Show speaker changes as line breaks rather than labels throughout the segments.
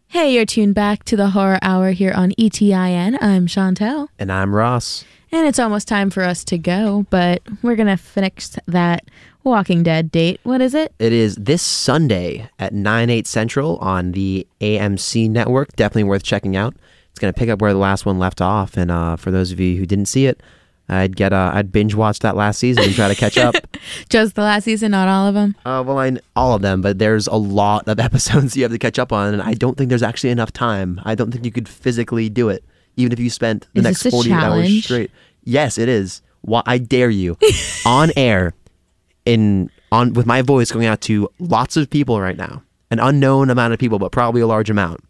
Hey, you're tuned back to the Horror Hour here on ETIN. I'm Chantel.
And I'm Ross.
And it's almost time for us to go, but we're going to finish that Walking Dead date. What is it?
It is this Sunday at 9/8 Central on the AMC network. Definitely worth checking out. It's going to pick up where the last one left off. And for those of you who didn't see it, I'd binge watch that last season and try to catch up.
Just the last season, not all of them?
All of them, but there's a lot of episodes you have to catch up on, and I don't think there's actually enough time. I don't think you could physically do it, even if you spent the next 48 hours straight. Yes, it is. I dare you, on air, with my voice going out to lots of people right now, an unknown amount of people, but probably a large amount.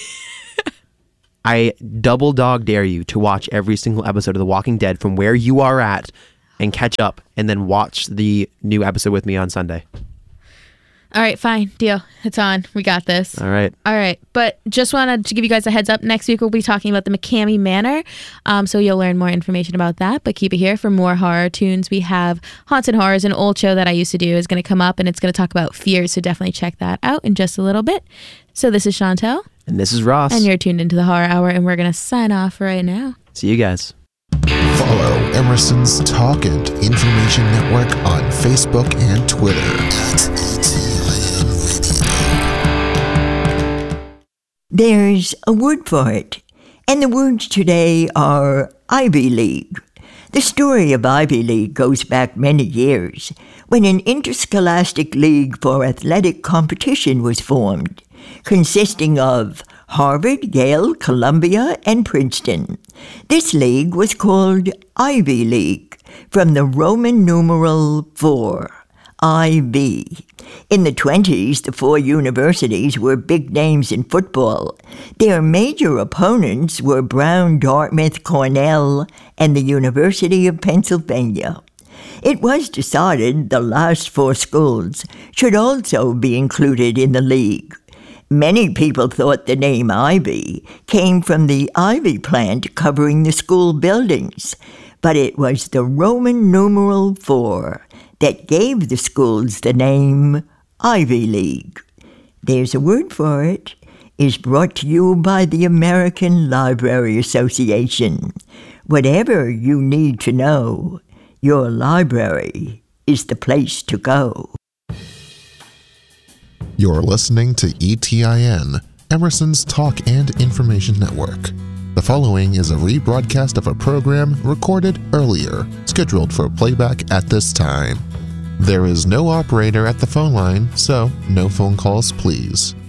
I double dog dare you to watch every single episode of The Walking Dead from where you are at and catch up and then watch the new episode with me on Sunday.
All right, fine. Deal. It's on. We got this.
All right.
But just wanted to give you guys a heads up. Next week, we'll be talking about the McCamey Manor. So you'll learn more information about that. But keep it here for more horror tunes. We have Haunts and Horrors, an old show that I used to do, is going to come up, and it's going to talk about fears. So definitely check that out in just a little bit. So this is Chantel.
And this is Ross.
And you're tuned into the Horror Hour, and we're going to sign off right now.
See you guys.
Follow Emerson's Talk and Information Network on Facebook and Twitter.
There's a word for it, and the words today are Ivy League. The story of Ivy League goes back many years, when an interscholastic league for athletic competition was formed, consisting of Harvard, Yale, Columbia, and Princeton. This league was called Ivy League, from the Roman numeral 4, IB. In the 1920s, the four universities were big names in football. Their major opponents were Brown, Dartmouth, Cornell, and the University of Pennsylvania. It was decided the last four schools should also be included in the league. Many people thought the name Ivy came from the ivy plant covering the school buildings, but it was the Roman numeral 4 that gave the schools the name Ivy League. There's a word for it. Is brought to you by the American Library Association. Whatever you need to know, your library is the place to go.
You're listening to ETIN, Emerson's Talk and Information Network. The following is a rebroadcast of a program recorded earlier, scheduled for playback at this time. There is no operator at the phone line, so no phone calls, please.